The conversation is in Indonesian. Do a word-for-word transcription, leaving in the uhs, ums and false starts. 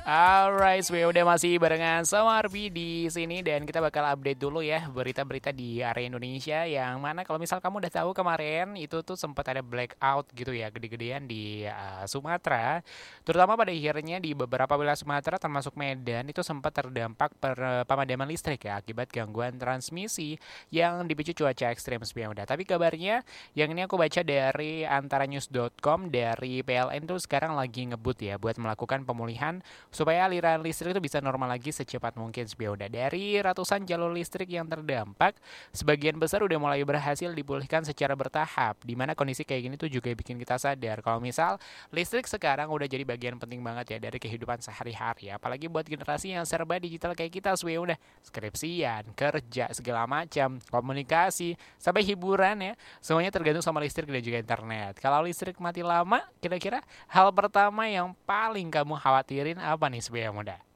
Alright, we udah masih barengan sama Arbi di sini dan kita bakal update dulu ya berita-berita di area Indonesia yang mana kalau misal kamu udah tahu kemarin itu tuh sempat ada blackout gitu ya gede-gedean di uh, Sumatera, terutama pada akhirnya di beberapa wilayah Sumatera termasuk Medan itu sempat terdampak per, pemadaman listrik ya akibat gangguan transmisi yang dipicu cuaca ekstrim sebelumnya. Tapi kabarnya yang ini aku baca dari antaranews dot com dari P L N tuh sekarang lagi ngebut ya buat melakukan pemulihan supaya aliran listrik itu bisa normal lagi secepat mungkin. Udah dari ratusan jalur listrik yang terdampak, sebagian besar udah mulai berhasil dipulihkan secara bertahap. Dimana kondisi kayak gini tuh juga bikin kita sadar kalau misal listrik sekarang udah jadi bagian penting banget ya dari kehidupan sehari-hari. Apalagi buat generasi yang serba digital kayak kita, udah skripsian, kerja, segala macam, komunikasi, sampai hiburan ya. Semuanya tergantung sama listrik dan juga internet. Kalau listrik mati lama, kira-kira hal pertama yang paling kamu khawatirin apa nih sebagai muda?